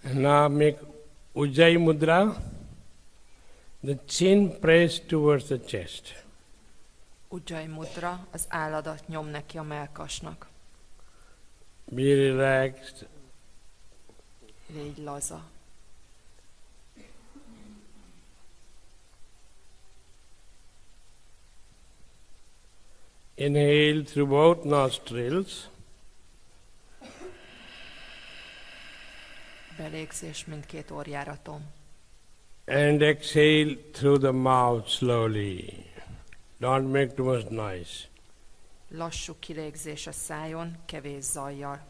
Now make Ujjayi Mudra, the chin pressed towards the chest. Ujjayi Mudra, az álladat nyom neki a mellkasnak. Be relaxed. Légy laza. Inhale through both nostrils. Belégzés mindkét orjáraton. And exhale through the mouth slowly. Don't make too much noise. Lassú kilégzés a szájon, kevés zajjal.